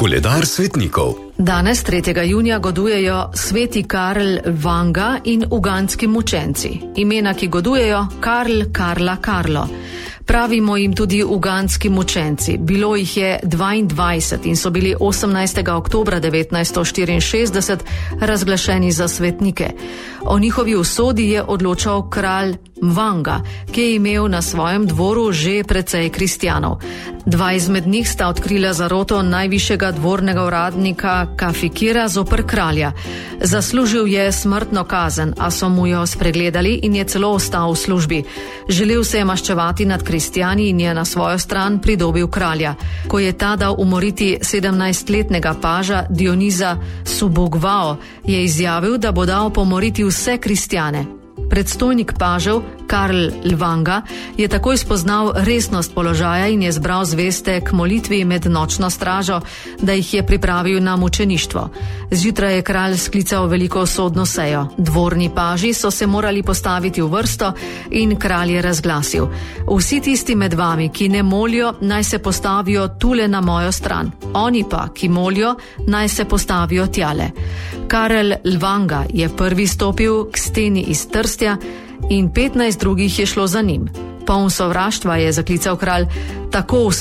Koledar svetnikov. Danes, 3. junija, godujejo sveti Karl Lvanga in ugandski mučenci. Imena, ki godujejo: Karl, Karla, Karlo. Pravimo jim tudi ugandski mučenci. Bilo jih je 22 in so bili 18. oktobra 1964 razglašeni za svetnike. O njihovi usodi je odločal kralj Mvanga, ki je imel na svojem dvoru že precej kristjanov. Dva izmed njih sta odkrila zaroto najvišjega dvornega uradnika Kafikira zoper kralja. Zaslužil je smrtno kazen, a so mu jo spregledali in je celo ostal v službi. Želel se je maščevati nad kristjani in je na svojo stran pridobil kralja. Ko je ta dal umoriti 17-letnega paža Dioniza Subugvao, je izjavil, da bo dal pomoriti vse kristjane. Predstojnik pažev, Karl Lvanga, je takoj spoznal resnost položaja in je zbral zveste k molitvi med nočno stražo, da jih je pripravil na mučeništvo. Zjutraj je kralj sklical veliko sodno sejo. Dvorni paži so se morali postaviti v vrsto in kralj je razglasil: vsi tisti med vami, ki ne molijo, naj se postavijo tule na mojo stran. Oni pa, ki molijo, naj se postavijo tjale. Karl Lvanga je prvi stopil k steni iz trstja in 15 drugih je šlo za njim. Poln sovraštva je zaklical kralj: tako